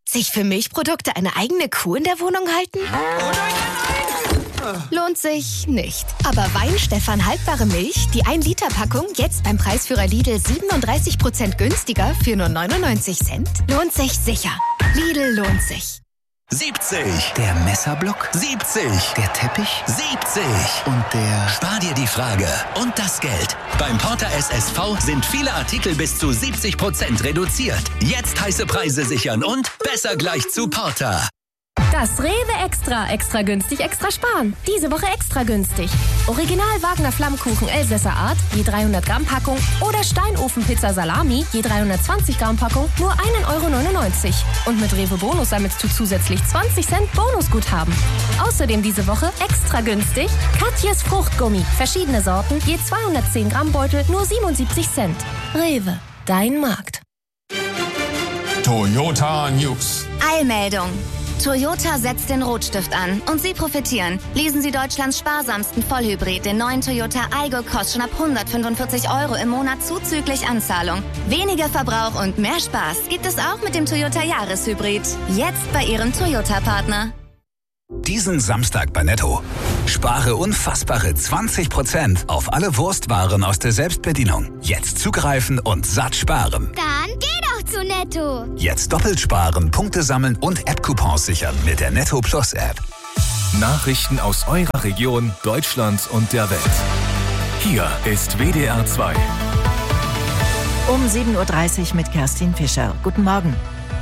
Sich für Milchprodukte eine eigene Kuh in der Wohnung halten? Lohnt sich nicht. Aber Weinstefan haltbare Milch, die 1-Liter-Packung, jetzt beim Preisführer Lidl 37% günstiger für nur 99 Cent, lohnt sich sicher. Lidl lohnt sich. 70. Der Messerblock. 70. Der Teppich. 70. Und der... Spar dir die Frage und das Geld. Beim Porter SSV sind viele Artikel bis zu 70% reduziert. Jetzt heiße Preise sichern und besser gleich zu Porter. Das Rewe Extra günstig, extra sparen. Diese Woche extra günstig. Original Wagner Flammkuchen Elsässer Art, je 300 Gramm Packung oder Steinofenpizza Salami, je 320 Gramm Packung, nur 1,99 €. Und mit Rewe Bonus sammelst du zusätzlich 20 Cent Bonusguthaben. Außerdem diese Woche extra günstig Katjes Fruchtgummi. Verschiedene Sorten, je 210 Gramm Beutel, nur 77 Cent. Rewe, dein Markt. Toyota News. Eilmeldung. Toyota setzt den Rotstift an und Sie profitieren. Leasen Sie Deutschlands sparsamsten Vollhybrid, den neuen Toyota Aygo, kostet schon ab 145 € im Monat zuzüglich Anzahlung. Weniger Verbrauch und mehr Spaß gibt es auch mit dem Toyota Jahreshybrid. Jetzt bei Ihrem Toyota-Partner. Diesen Samstag bei Netto. Spare unfassbare 20% auf alle Wurstwaren aus der Selbstbedienung. Jetzt zugreifen und satt sparen. Dann geh doch zu Netto. Jetzt doppelt sparen, Punkte sammeln und App-Coupons sichern mit der Netto Plus App. Nachrichten aus eurer Region, Deutschland und der Welt. Hier ist WDR 2. Um 7:30 Uhr mit Kerstin Fischer. Guten Morgen.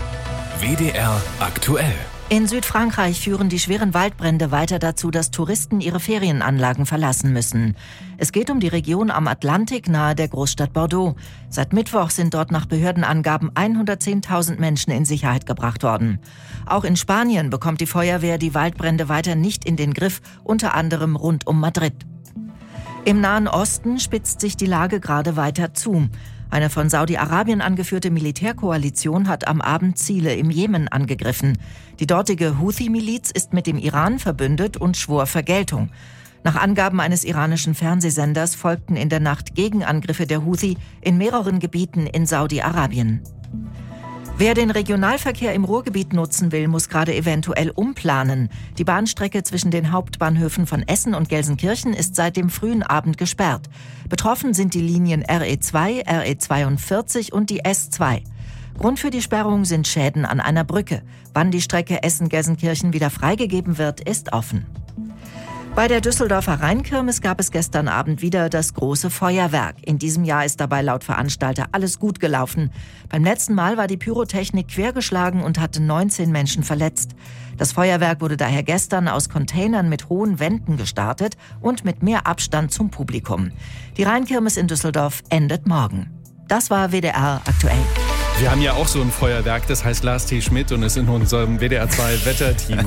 WDR aktuell. In Südfrankreich führen die schweren Waldbrände weiter dazu, dass Touristen ihre Ferienanlagen verlassen müssen. Es geht um die Region am Atlantik nahe der Großstadt Bordeaux. Seit Mittwoch sind dort nach Behördenangaben 110.000 Menschen in Sicherheit gebracht worden. Auch in Spanien bekommt die Feuerwehr die Waldbrände weiter nicht in den Griff, unter anderem rund um Madrid. Im Nahen Osten spitzt sich die Lage gerade weiter zu. Eine von Saudi-Arabien angeführte Militärkoalition hat am Abend Ziele im Jemen angegriffen. Die dortige Houthi-Miliz ist mit dem Iran verbündet und schwor Vergeltung. Nach Angaben eines iranischen Fernsehsenders folgten in der Nacht Gegenangriffe der Houthi in mehreren Gebieten in Saudi-Arabien. Wer den Regionalverkehr im Ruhrgebiet nutzen will, muss gerade eventuell umplanen. Die Bahnstrecke zwischen den Hauptbahnhöfen von Essen und Gelsenkirchen ist seit dem frühen Abend gesperrt. Betroffen sind die Linien RE2, RE42 und die S2. Grund für die Sperrung sind Schäden an einer Brücke. Wann die Strecke Essen-Gelsenkirchen wieder freigegeben wird, ist offen. Bei der Düsseldorfer Rheinkirmes gab es gestern Abend wieder das große Feuerwerk. In diesem Jahr ist dabei laut Veranstalter alles gut gelaufen. Beim letzten Mal war die Pyrotechnik quergeschlagen und hatte 19 Menschen verletzt. Das Feuerwerk wurde daher gestern aus Containern mit hohen Wänden gestartet und mit mehr Abstand zum Publikum. Die Rheinkirmes in Düsseldorf endet morgen. Das war WDR aktuell. Wir haben ja auch so ein Feuerwerk, das heißt Lars T. Schmidt und ist in unserem WDR 2 Wetterteam.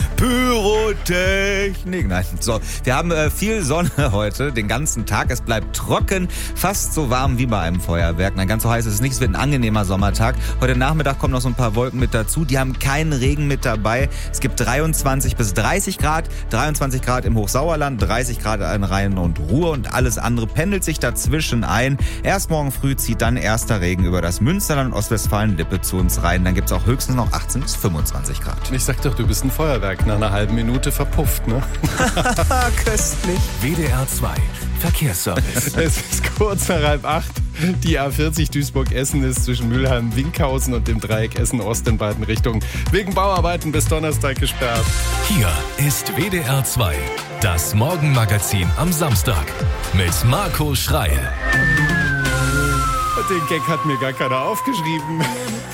Pyrotechnik. Nein, so. Wir haben viel Sonne heute, den ganzen Tag. Es bleibt trocken, fast so warm wie bei einem Feuerwerk. Nein, ganz so heiß ist es nicht. Es wird ein angenehmer Sommertag. Heute Nachmittag kommen noch so ein paar Wolken mit dazu. Die haben keinen Regen mit dabei. Es gibt 23 bis 30 Grad. 23 Grad im Hochsauerland, 30 Grad in Rhein und Ruhr und alles andere pendelt sich dazwischen ein. Erst morgen früh zieht dann erster Regen über das Münsterland und Ostwestfalen-Lippe zu uns rein. Dann gibt es auch höchstens noch 18 bis 25 Grad. Ich sag doch, du bist ein Feuerwerk. Nach einer halben Minute verpufft, ne? Köstlich. WDR 2 Verkehrsservice. Es ist kurz nach 7:30. Die A40 Duisburg-Essen ist zwischen Mülheim-Winkhausen und dem Dreieck Essen-Ost in beiden Richtungen wegen Bauarbeiten bis Donnerstag gesperrt. Hier ist WDR 2, das Morgenmagazin am Samstag mit Marco Schreil. Den Gag hat mir gar keiner aufgeschrieben.